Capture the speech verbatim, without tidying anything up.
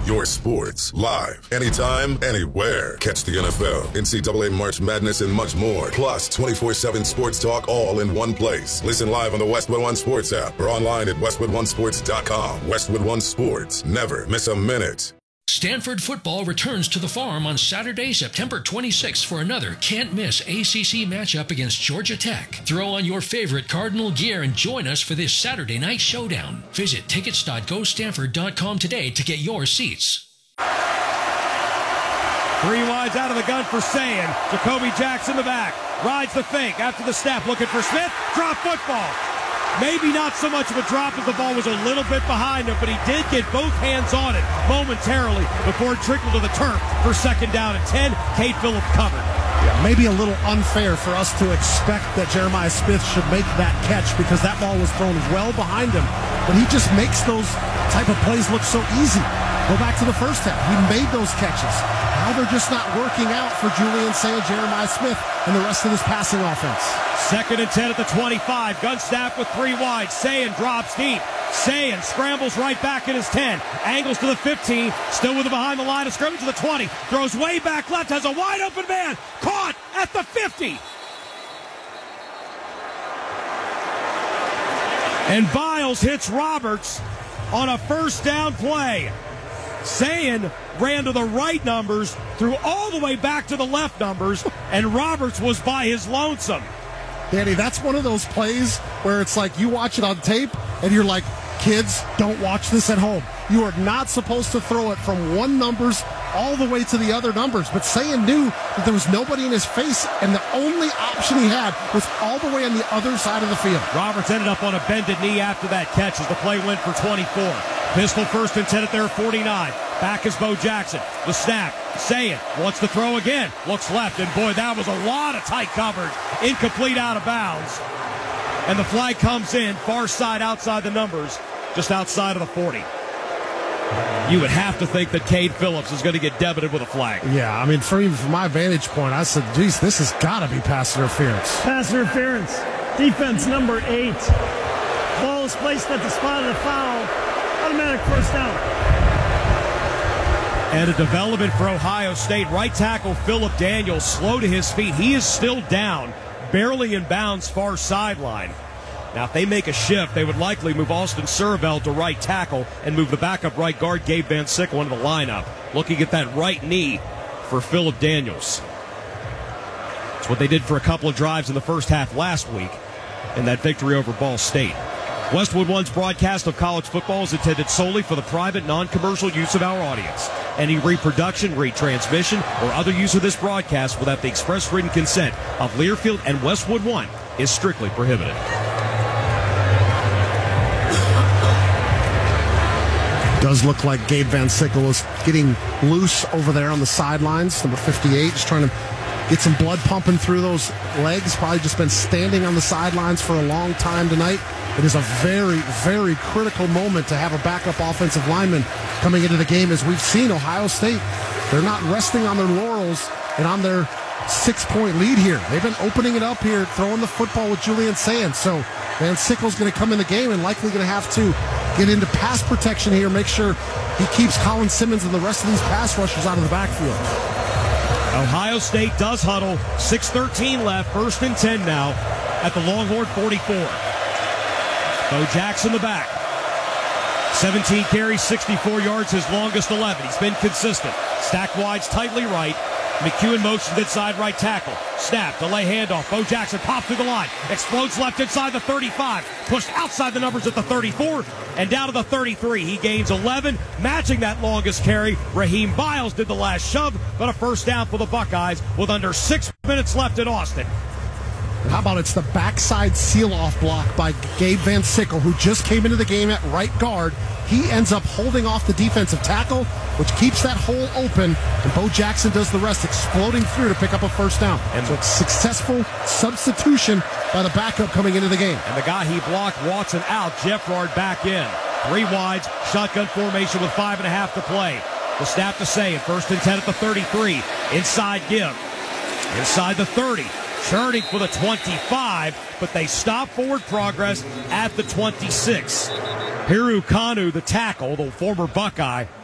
your sports, live, anytime, anywhere. Catch the N F L, N C double A March Madness, and much more. Plus, twenty-four seven sports talk all in one place. Listen live on the Westwood One Sports app or online at westwood one sports dot com. Westwood One Sports. Never miss a minute. Stanford football returns to the Farm on Saturday, September twenty-sixth for another can't-miss A C C matchup against Georgia Tech. Throw on your favorite Cardinal gear and join us for this Saturday night showdown. Visit tickets dot go stanford dot com today to get your seats. Three wides out of the gun for Sayin. Jacoby Jackson the back. Rides the fake. After the snap, looking for Smith. Drop football. Maybe not so much of a drop as the ball was a little bit behind him, but he did get both hands on it momentarily before it trickled to the turf for second down and ten. Cade Phillips covered. Yeah, maybe a little unfair for us to expect that Jeremiah Smith should make that catch because that ball was thrown well behind him. But he just makes those type of plays look so easy. Go back to the first half. He made those catches. Now they're just not working out for Julian Sayin, Jeremiah Smith, and the rest of this passing offense. Second and ten at the twenty-five. Gun snap with three wide. Sayin drops deep. Sayin scrambles right back at his ten. Angles to the fifteen. Still with it behind the line of scrimmage to the twenty. Throws way back left. Has a wide open man. Caught at the fifty. And Biles hits Roberts on a first down play. Sayin ran to the right numbers, threw all the way back to the left numbers, and Roberts was by his lonesome. Danny, that's one of those plays where it's like you watch it on tape and you're like, kids, don't watch this at home. You are not supposed to throw it from one numbers all the way to the other numbers. But Sayin knew that there was nobody in his face, and the only option he had was all the way on the other side of the field. Roberts ended up on a bended knee after that catch as the play went for twenty-four. Pistol first and ten at their forty-nine. Back is Bo Jackson. The snap. Sayin wants to throw again. Looks left, and boy, that was a lot of tight coverage. Incomplete, out of bounds. And the flag comes in, far side outside the numbers, just outside of the forty. You would have to think that Cade Phillips is going to get debited with a flag. Yeah, I mean, from, from my vantage point, I said, geez, this has got to be pass interference. Pass interference. Defense number eight. Ball is placed at the spot of the foul. Automatic first down. And a development for Ohio State. Right tackle Phillip Daniels slow to his feet. He is still down, barely in bounds, far sideline. Now, if they make a shift, they would likely move Austin Servell to right tackle and move the backup right guard, Gabe Van Sickle, into the lineup. Looking at that right knee for Phillip Daniels. It's what they did for a couple of drives in the first half last week in that victory over Ball State. Westwood One's broadcast of college football is intended solely for the private, non-commercial use of our audience. Any reproduction, retransmission, or other use of this broadcast without the express written consent of Learfield and Westwood One is strictly prohibited. Does look like Gabe Van Sickle is getting loose over there on the sidelines. Number fifty-eight, just trying to get some blood pumping through those legs. Probably just been standing on the sidelines for a long time tonight. It is a very, very critical moment to have a backup offensive lineman coming into the game. As we've seen, Ohio State, they're not resting on their laurels and on their six-point lead here. They've been opening it up here, throwing the football with Julian Sayin. So Van Sickle's going to come in the game and likely going to have to get into pass protection here, make sure he keeps Colin Simmons and the rest of these pass rushers out of the backfield. Ohio State does huddle. six thirteen left, first and ten now at the Longhorn forty-four. Bo Jackson the back. seventeen carries, sixty-four yards, his longest eleven. He's been consistent. Stacked wides tightly right. McEwen motions inside right tackle. Snap, delay handoff. Bo Jackson popped through the line. Explodes left inside the thirty-five. Pushed outside the numbers at the thirty-four. And down to the thirty-three. He gains eleven, matching that longest carry. Raheem Biles did the last shove, but a first down for the Buckeyes with under six minutes left in Austin. And how about it's the backside seal-off block by Gabe Van Sickle, who just came into the game at right guard. He ends up holding off the defensive tackle, which keeps that hole open, and Bo Jackson does the rest, exploding through to pick up a first down. And so it's successful substitution by the backup coming into the game. And the guy he blocked, Watson out, Jeffrard back in. Three wides, shotgun formation with five and a half to play. The snap to Sayin, first and ten at the thirty-three. Inside give. Inside the thirty. Churning for the twenty-five, but they stop forward progress at the twenty-six. Hiru Kanu, the tackle, the former Buckeye,